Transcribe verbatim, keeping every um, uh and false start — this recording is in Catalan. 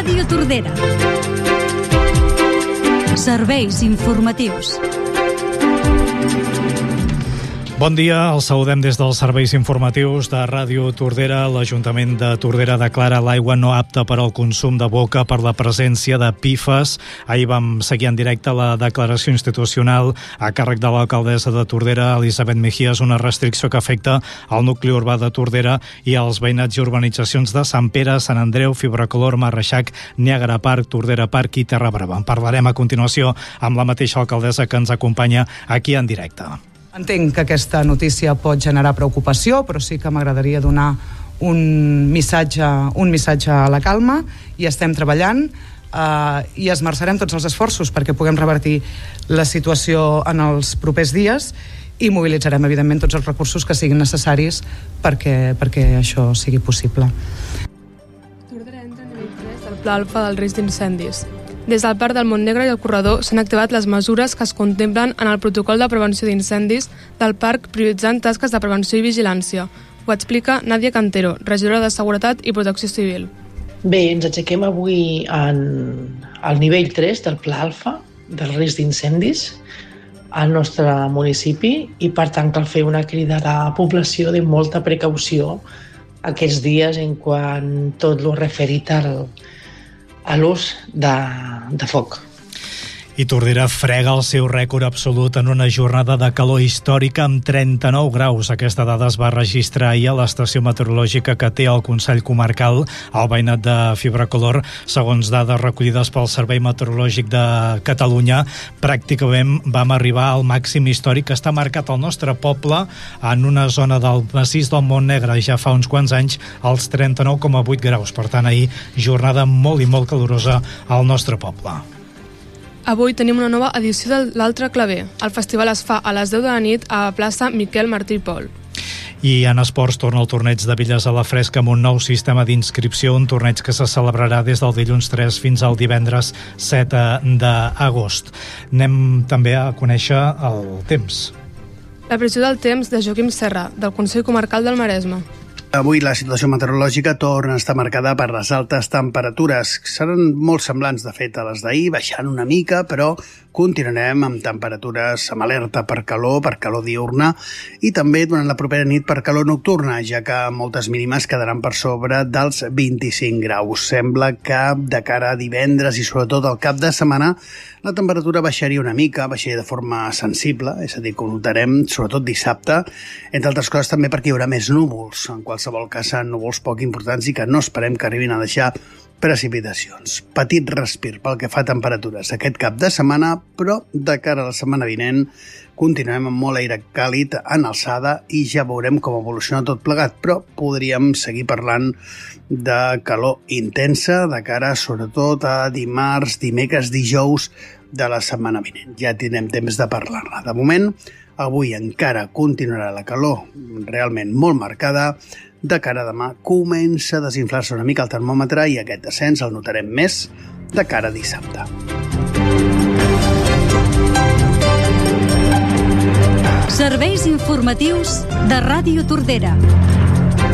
Ràdio Tordera. Serveis informatius. Bon dia, els saludem des dels serveis informatius de Ràdio Tordera. L'Ajuntament de Tordera declara l'aigua no apta per al consum de boca per la presència de P F A S. Ahir vam seguir en directe la declaració institucional a càrrec de l'alcaldessa de Tordera, Elisabet Mejías, una restricció que afecta el nucli urbà de Tordera i els veïnats i urbanitzacions de Sant Pere, Sant Andreu, Fibracolor, Marreixac, Niàgara Park, Tordera Park i Terra Brava. En parlarem a continuació amb la mateixa alcaldessa que ens acompanya aquí en directe. Entenc que aquesta notícia pot generar preocupació, però sí que m'agradaria donar un missatge, un missatge a la calma, i estem treballant eh, i esmerçarem tots els esforços perquè puguem revertir la situació en els propers dies i mobilitzarem, evidentment, tots els recursos que siguin necessaris perquè, perquè això sigui possible. Tordera entra en nivell tres del Pla Alfa del risc d'incendis. Des del Parc del Montnegre i el corredor s'han activat les mesures que es contemplen en el protocol de prevenció d'incendis del parc, prioritzant tasques de prevenció i vigilància. Ho explica Nàdia Cantero, regidora de Seguretat i Protecció Civil. Bé, ens aixequem avui en, al nivell tres del Pla Alfa del risc d'incendis al nostre municipi i, per tant, cal fer una crida a la població de molta precaució aquests dies en quant tot lo referit al a l'ús de, de foc. I Tordera frega el seu rècord absolut en una jornada de calor històrica amb trenta-nou graus. Aquesta dada es va registrar ahir a l'estació meteorològica que té el Consell Comarcal al veïnat de Fibracolor. Segons dades recollides pel Servei Meteorològic de Catalunya, pràcticament vam arribar al màxim històric que està marcat al nostre poble en una zona del massís del Montnegre ja fa uns quants anys, als trenta-nou coma vuit graus. Per tant, ahir jornada molt i molt calorosa al nostre poble. Avui tenim una nova edició de l'Altre Claver. El festival es fa a les deu de la nit a plaça Miquel Martí i Pol. I en esports torna el torneig de billes a la fresca amb un nou sistema d'inscripció, un torneig que se celebrarà des del dilluns tres fins al divendres set d'agost. Anem també a conèixer el temps. La previsió del temps de Joaquim Serra, del Consell Comarcal del Maresme. Avui la situació meteorològica torna a estar marcada per les altes temperatures. Seran molt semblants, de fet, a les d'ahir, baixant una mica, però continuarem amb temperatures amb alerta per calor, per calor diurna, i també durant la propera nit per calor nocturna, ja que moltes mínimes quedaran per sobre dels vint-i-cinc graus. Sembla que de cara a divendres i sobretot al cap de setmana la temperatura baixaria una mica, baixaria de forma sensible, és a dir, que ho notarem sobretot dissabte, entre altres coses també perquè hi haurà més núvols, en qualsevol cas núvols poc importants i que no esperem que arribin a deixar precipitacions. Petit respir pel que fa a temperatures aquest cap de setmana, però de cara a la setmana vinent continuem amb molt aire càlid en alçada i ja veurem com evoluciona tot plegat, però podríem seguir parlant de calor intensa de cara sobretot a dimarts, dimecres, dijous de la setmana vinent. Ja tindrem temps de parlar-ne. De moment, avui encara continuarà la calor realment molt marcada. De cara a demà comença a desinflar-se una mica el termòmetre i aquest descens el notarem més de cara a dissabte. Serveis informatius de Ràdio Tordera.